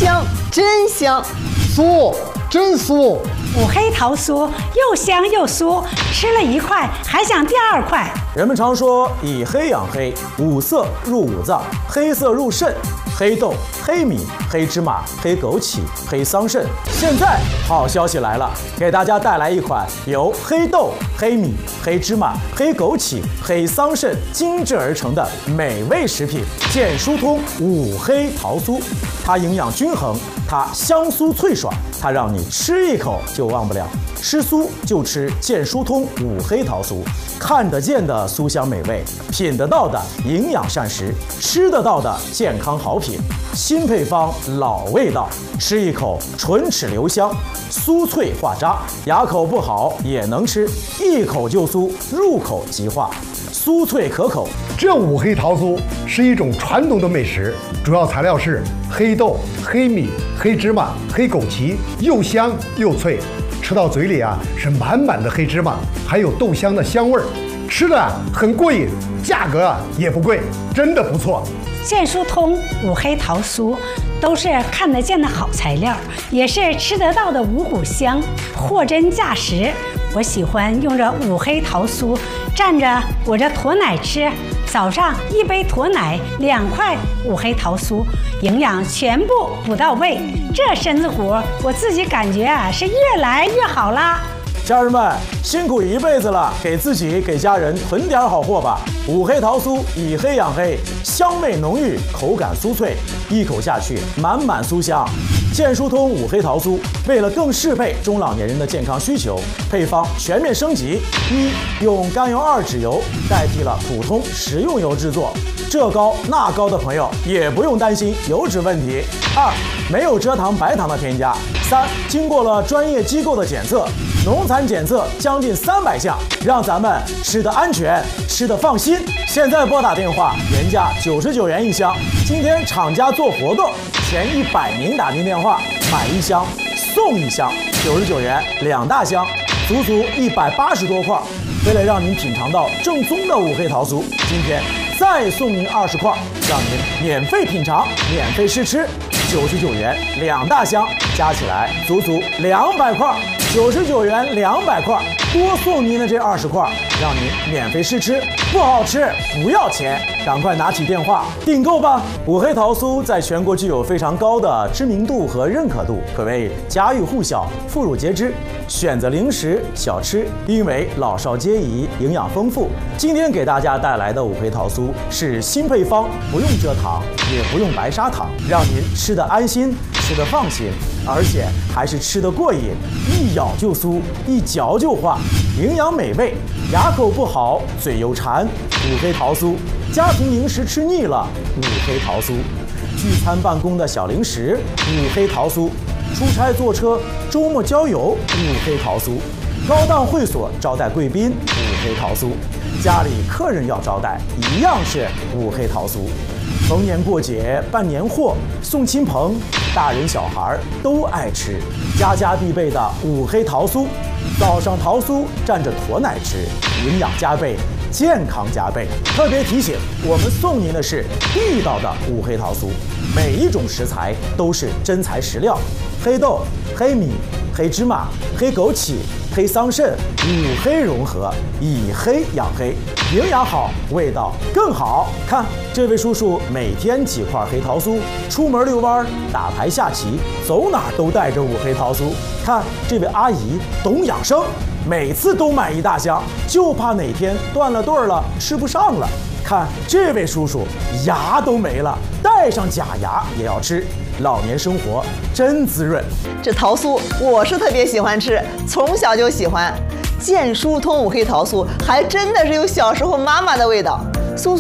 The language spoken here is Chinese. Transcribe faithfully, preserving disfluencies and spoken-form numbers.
香，真香！ 酥，真酥！ 五黑桃酥又香又酥，吃了一块还想第二块。 人们常说以黑养黑，五色入五脏，黑色入肾。黑豆、黑米、黑芝麻、黑枸杞、黑桑葚。现在好消息来了，给大家带来一款由黑豆、黑米、黑芝麻、黑枸杞、黑桑葚精制而成的美味食品——健疏通五黑桃酥。它营养均衡，它香酥脆爽，它让你吃一口就忘不了。吃酥就吃健疏通五黑桃酥，看得见的酥香美味，品得到的营养膳食，吃得到的健康好品。新配方，老味道，吃一口唇齿留香，酥脆化渣，牙口不好也能吃，一口就酥，入口即化，酥脆可口。 这五黑桃酥是一种传统的美食，主要材料是黑豆、黑米、黑芝麻、黑枸杞，又香又脆。吃到嘴里啊，是满满的黑芝麻，还有豆香的香味儿，吃的啊很过瘾，价格啊也不贵，真的不错。 健疏通五黑桃酥都是看得见的好材料，也是吃得到的五谷香，货真价实。我喜欢用这五黑桃酥蘸着我这驼奶吃，早上一杯驼奶，两块五黑桃酥，营养全部补到位。这身子骨我自己感觉啊是越来越好啦。 家人们辛苦一辈子了，给自己给家人囤点好货吧。五黑桃酥以黑养黑，香味浓郁，口感酥脆，一口下去满满酥香。健疏通五黑桃酥为了更适配中老年人的健康需求，配方全面升级：一、用甘油二酯油代替了普通食用油制作，这高那高的朋友也不用担心油脂问题；二、没有蔗糖白糖的添加；三、经过了专业机构的检测，农残检测将近三百项，让咱们吃得安全，吃得放心。现在拨打电话，原价九十九元一箱，今天厂家做活动，前一百名打进电话买一箱送一箱，九十九元两大箱，足足一百八十多块。为了让您品尝到正宗的五黑桃酥，今天再送您二十块，让您免费品尝，免费试吃。九十九元两大箱，加起来足足两百块。九十九元两百块，多送您的这二十块，让您免费试吃，不好吃不要钱，赶快拿起电话订购吧！五黑桃酥在全国具有非常高的知名度和认可度，可谓家喻户晓、妇孺皆知。选择零食小吃，因为老少皆宜，营养丰富。今天给大家带来的五黑桃酥是新配方，不用蔗糖，也不用白砂糖，让您吃得安心，吃得放心，而且还是吃得过瘾，一咬就酥，一嚼就化，营养美味。牙口不好，嘴又馋，五黑桃酥。家庭零食吃腻了，五黑桃酥。聚餐办公的小零食，五黑桃酥。出差坐车，周末郊游，五黑桃酥；高档会所招待贵宾，五黑桃酥；家里客人要招待，一样是五黑桃酥。逢年过节办年货，送亲朋，大人小孩都爱吃，家家必备的五黑桃酥。早上桃酥蘸着驼奶吃，营养加倍，健康加倍。特别提醒，我们送您的是地道的五黑桃酥，每一种食材都是真材实料。黑豆、黑米、黑芝麻、黑枸杞、黑桑葚，五黑融合，以黑养黑，营养好，味道更好。看这位叔叔每天几块黑桃酥，出门遛弯、打牌下棋，走哪都带着五黑桃酥。看这位阿姨懂养生，每次都买一大箱，就怕哪天断了顿了，吃不上了。看这位叔叔牙都没了，带上假牙也要吃。老年生活真滋润。 这桃酥我是特别喜欢吃，从小就喜欢。健疏通五黑桃酥还真的是有小时候妈妈的味道。